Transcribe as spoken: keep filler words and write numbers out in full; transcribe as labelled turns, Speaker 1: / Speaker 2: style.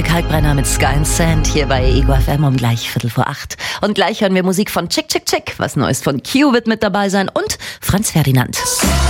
Speaker 1: Kalkbrenner mit Sky and Sand hier bei Ego F M um gleich Viertel vor acht. Und gleich hören wir Musik von Chick Chick Chick, was Neues von Q wird mit dabei sein und Franz Ferdinand.